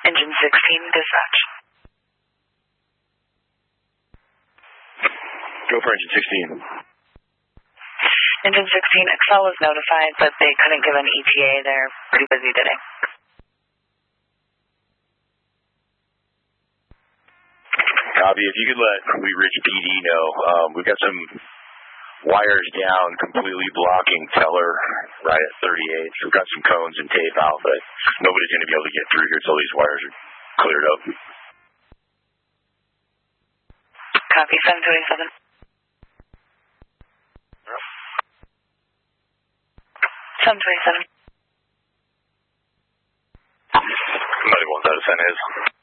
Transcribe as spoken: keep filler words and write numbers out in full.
Engine sixteen, dispatch. Go for engine sixteen. Engine sixteen, Excel was notified, but they couldn't give an E T A. They're pretty busy today. Copy. If you could let Wheat Ridge P D know, um, we've got some wires down completely blocking Teller right at thirty-eight. We've got some cones and tape out, but nobody's going to be able to get through here until these wires are cleared up. Copy, seven twenty-seven. seven twenty-seven. ninety-one out of San Is.